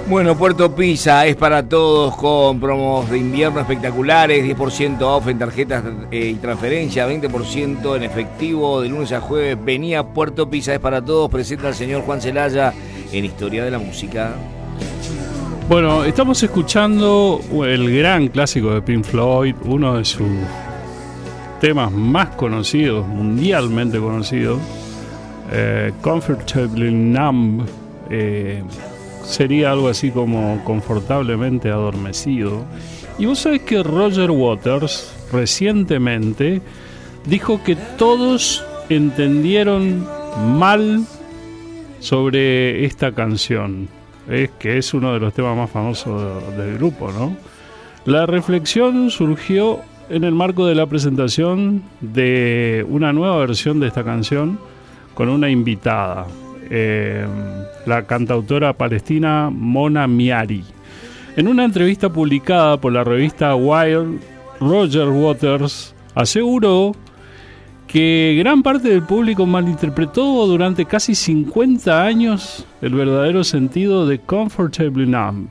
Bueno, Puerto Pizza es para todos con promos de invierno espectaculares, 10% off en tarjetas y transferencia, 20% en efectivo de lunes a jueves. Venía Puerto Pizza es para todos, presenta al señor Juan Celaya en Historia de la Música. Bueno, estamos escuchando el gran clásico de Pink Floyd, uno de sus temas más conocidos, mundialmente conocidos, Comfortably Numb. Sería algo así como confortablemente adormecido. Y vos sabés que Roger Waters recientemente dijo que todos entendieron mal sobre esta canción, que es uno de los temas más famosos del grupo, ¿no? La reflexión surgió en el marco de la presentación de una nueva versión de esta canción con una invitada, la cantautora palestina Mona Miari. En una entrevista publicada por la revista Wired, Roger Waters aseguró que gran parte del público malinterpretó durante casi 50 años el verdadero sentido de Comfortably Numb.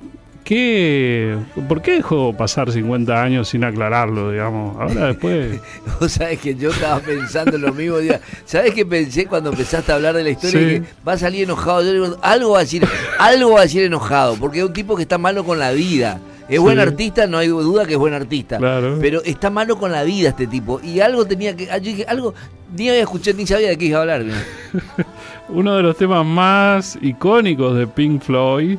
¿Por qué dejó pasar 50 años sin aclararlo, digamos? Ahora después... Vos sabés que yo estaba pensando lo mismo. ¿Sabés qué pensé cuando empezaste a hablar de la historia? Sí. Que va a salir enojado. Yo digo, algo va a decir enojado, porque es un tipo que está malo con la vida. Es buen artista, no hay duda que es buen artista. Claro. Pero está malo con la vida este tipo. Y algo tenía que... Yo dije, algo... Ni había escuchado, ni sabía de qué iba a hablar. Uno de los temas más icónicos de Pink Floyd,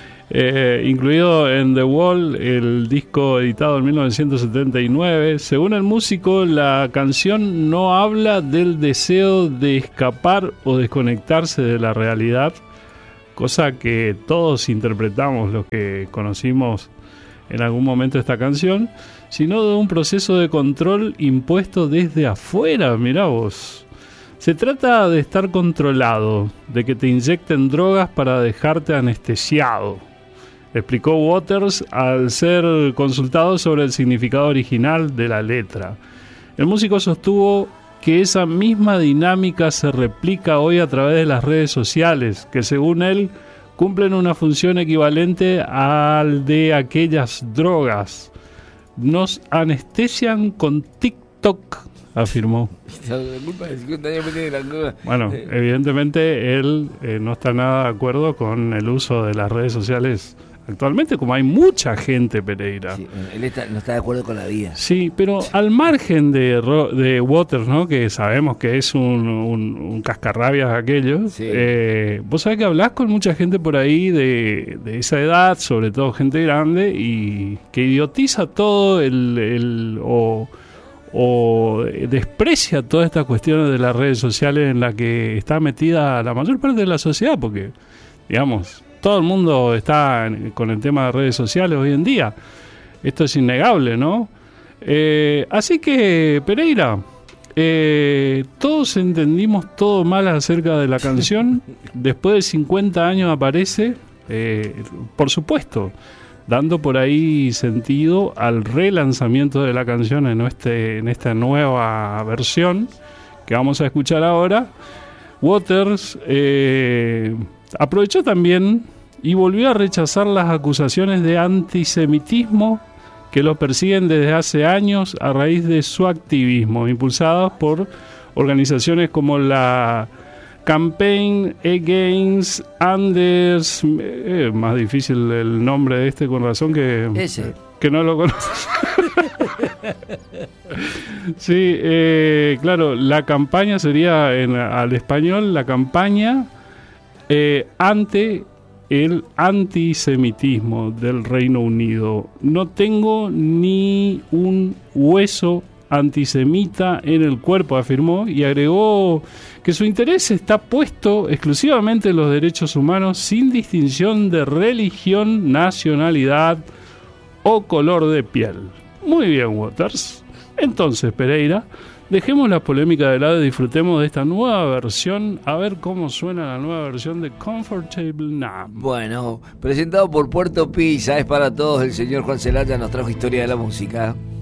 incluido en The Wall, el disco editado en 1979. Según el músico, la canción no habla del deseo de escapar o desconectarse de la realidad, cosa que todos interpretamos los que conocimos en algún momento esta canción, sino de un proceso de control impuesto desde afuera. Mirá vos. Se trata de estar controlado, de que te inyecten drogas para dejarte anestesiado, explicó Waters al ser consultado sobre el significado original de la letra. El músico sostuvo que esa misma dinámica se replica hoy a través de las redes sociales, que según él cumplen una función equivalente al de aquellas drogas. Nos anestesian con TikTok, afirmó. Bueno, evidentemente él no está nada de acuerdo con el uso de las redes sociales actualmente, como hay mucha gente, Pereira. Sí, él no está de acuerdo con la vida. Sí, pero al margen de Waters, ¿no? Que sabemos que es un cascarrabias aquello. Sí. Vos sabés que hablás con mucha gente por ahí de esa edad, sobre todo gente grande, y que idiotiza todo o desprecia todas estas cuestiones de las redes sociales en las que está metida la mayor parte de la sociedad, porque, digamos, todo el mundo está con el tema de redes sociales hoy en día. Esto es innegable, ¿no? Así que, Pereira, todos entendimos todo mal acerca de la canción. Después de 50 años aparece, por supuesto, dando por ahí sentido al relanzamiento de la canción en esta nueva versión que vamos a escuchar ahora. Waters aprovechó también y volvió a rechazar las acusaciones de antisemitismo que lo persiguen desde hace años a raíz de su activismo, impulsados por organizaciones como la Campaign Against Anders, más difícil el nombre de este, con razón que no lo conozco. Sí, claro, la campaña sería al español la campaña ante el antisemitismo del Reino Unido. No tengo ni un hueso antisemita en el cuerpo, afirmó, y agregó que su interés está puesto exclusivamente en los derechos humanos sin distinción de religión, nacionalidad o color de piel. Muy bien, Waters. Entonces, Pereira, dejemos la polémica de lado y disfrutemos de esta nueva versión, a ver cómo suena la nueva versión de Comfortably Numb. Bueno, presentado por Puerto Pizza, es para todos. El señor Juan Celaya nos trajo Historia de la Música.